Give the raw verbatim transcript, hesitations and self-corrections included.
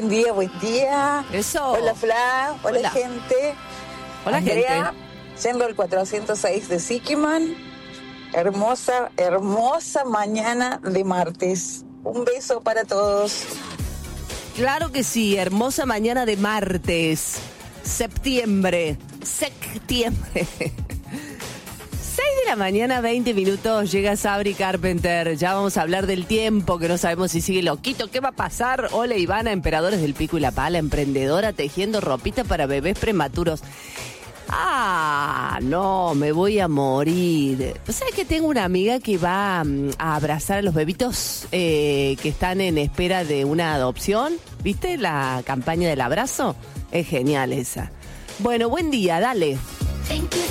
buen día, buen día. Eso. Hola, Fla. Hola, Hola. gente. Hola, Andrea, gente. Yendo al cuatrocientos seis de Siquiman. Hermosa, hermosa mañana de martes. Un beso para todos. Claro que sí, hermosa mañana de martes. Septiembre. Septiembre. seis de la mañana, veinte minutos, llega Sabri Carpenter. Ya vamos a hablar del tiempo, que no sabemos si sigue loquito. ¿Qué va a pasar? Hola, Ivana, Emperadores del Pico y la Pala, emprendedora tejiendo ropita para bebés prematuros. Ah, no, me voy a morir. ¿Sabes que tengo una amiga que va um, a abrazar a los bebitos eh, que están en espera de una adopción? ¿Viste la campaña del abrazo? Es genial esa. Bueno, buen día, dale.